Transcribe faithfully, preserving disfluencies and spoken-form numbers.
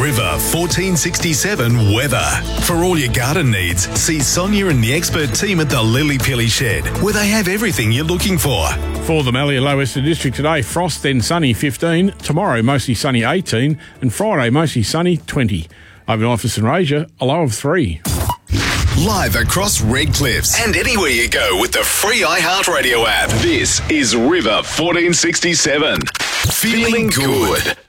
River fourteen sixty-seven weather. For all your garden needs, see Sonia and the expert team at the Lily Pilly Shed, where they have everything you're looking for. For the Mallee Low Western District today, frost then sunny fifteen, tomorrow mostly sunny eighteen, and Friday mostly sunny twenty. Overnight for St Rasia, a low of three. Live across Red Cliffs and anywhere you go with the free iHeartRadio app. This is River fourteen sixty-seven. Feeling good.